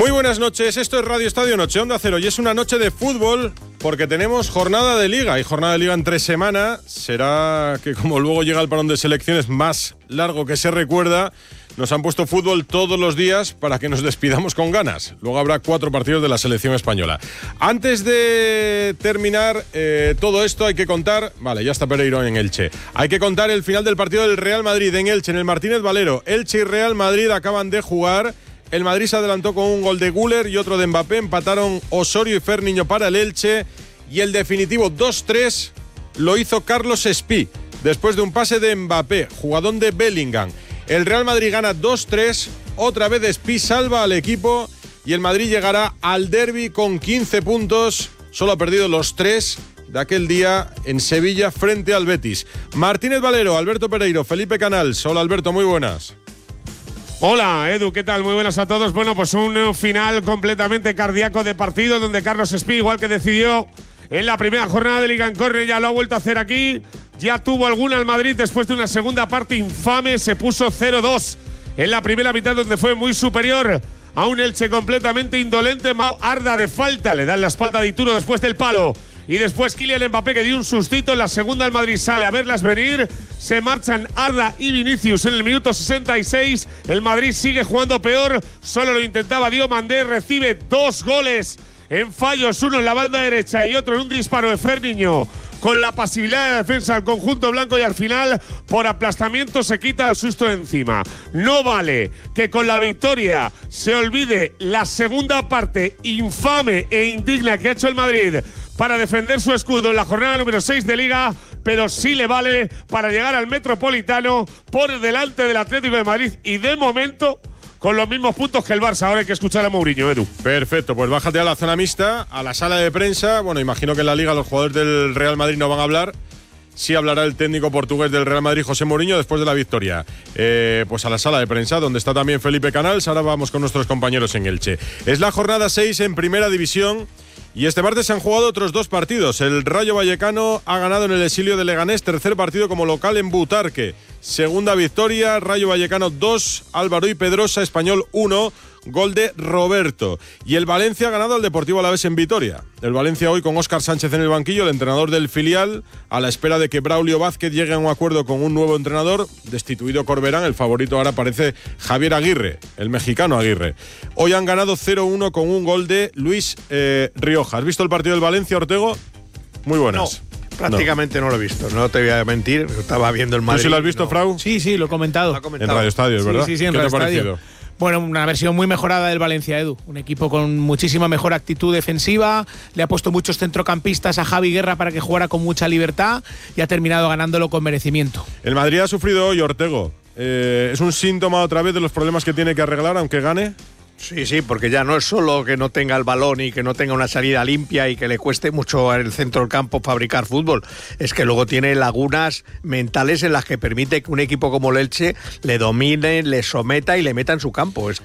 Muy buenas noches, esto es Radio Estadio Noche Onda Cero y es una noche de fútbol porque tenemos jornada de Liga y jornada de Liga en 3 semanas. Será que como luego llega el parón de selecciones más largo que se recuerda, nos han puesto fútbol todos los días para que nos despidamos con ganas. Luego habrá 4 partidos de la selección española. Antes de terminar todo esto hay que contar... Vale, ya está Pereiro en Elche. Hay que contar el final del partido del Real Madrid en Elche, en el Martínez Valero. Elche y Real Madrid acaban de jugar. El Madrid se adelantó con un gol de Güler y otro de Mbappé. Empataron Osorio y Ferniño para el Elche. Y el definitivo 2-3 lo hizo Carlos Espí, después de un pase de Mbappé, jugadón de Bellingham. El Real Madrid gana 2-3. Otra vez Espí salva al equipo. Y el Madrid llegará al derbi con 15 puntos. Solo ha perdido los 3 de aquel día en Sevilla frente al Betis. Martínez Valero, Alberto Pereiro, Felipe Canals. Hola Alberto, muy buenas. Hola Edu, ¿qué tal? Muy buenas a todos. Bueno, pues un final completamente cardíaco de partido donde Carlos Espí, igual que decidió en la primera jornada de Liga en Córner, ya lo ha vuelto a hacer aquí. Ya tuvo alguna el Madrid después de una segunda parte infame. Se puso 0-2 en la primera mitad donde fue muy superior a un Elche completamente indolente. Arda de falta, le dan la espalda de Ituro después del palo. Y después Kylian Mbappé, que dio un sustito. En la segunda el Madrid sale a verlas venir. Se marchan Arda y Vinicius en el minuto 66. El Madrid sigue jugando peor. Solo lo intentaba Diomandé. Recibe 2 goles en fallos. Uno en la banda derecha y otro en un disparo de Ferniño. Con la pasividad de defensa del conjunto blanco y al final, por aplastamiento, se quita el susto de encima. No vale que con la victoria se olvide la segunda parte infame e indigna que ha hecho el Madrid para defender su escudo en la jornada número 6 de Liga, pero sí le vale para llegar al Metropolitano por delante del Atlético de Madrid y de momento con los mismos puntos que el Barça. Ahora hay que escuchar a Mourinho, Edu. Perfecto, pues bájate a la zona mixta, a la sala de prensa. Bueno, imagino que en la Liga los jugadores del Real Madrid no van a hablar. Sí hablará el técnico portugués del Real Madrid, José Mourinho, después de la victoria. Pues a la sala de prensa, donde está también Felipe Canals. Ahora vamos con nuestros compañeros en Elche. Es la jornada 6 en Primera División. Y este martes se han jugado otros 2 partidos. El Rayo Vallecano ha ganado en el exilio de Leganés, tercer partido como local en Butarque. Segunda victoria, Rayo Vallecano 2, Álvaro y Pedrosa, Español 1, gol de Roberto. Y el Valencia ha ganado al Deportivo Alavés en Vitoria. El Valencia hoy con Óscar Sánchez en el banquillo, el entrenador del filial, a la espera de que Braulio Vázquez llegue a un acuerdo con un nuevo entrenador. Destituido Corberán, el favorito ahora parece Javier Aguirre, el mexicano Aguirre. Hoy han ganado 0-1 con un gol de Luis Rioja. ¿Has visto el partido del Valencia, Ortego? Muy buenas. No. Prácticamente no lo he visto, no te voy a mentir, estaba viendo el Madrid. ¿Tú sí lo has visto, Frau? Sí, lo he comentado. En Radio Estadio, ¿verdad? Sí, en ¿Qué Radio te ha parecido? Estadio. Bueno, una versión muy mejorada del Valencia, Edu. Un equipo con muchísima mejor actitud defensiva. Le ha puesto muchos centrocampistas a Javi Guerra para que jugara con mucha libertad y ha terminado ganándolo con merecimiento. El Madrid ha sufrido hoy, Ortego. ¿Es un síntoma otra vez de los problemas que tiene que arreglar, aunque gane? Sí, porque ya no es solo que no tenga el balón y que no tenga una salida limpia y que le cueste mucho en el centro del campo fabricar fútbol, es que luego tiene lagunas mentales en las que permite que un equipo como el Elche le domine, le someta y le meta en su campo. Es